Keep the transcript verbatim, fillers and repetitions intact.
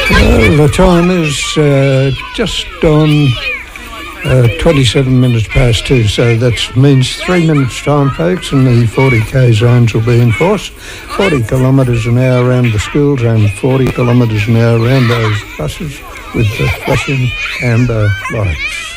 Well, the time is uh, just on uh, twenty-seven minutes past two, so that means three minutes time, folks, and the forty k zones will be in force. forty kilometres an hour around the schools and forty kilometres an hour around those buses with the flashing amber lights.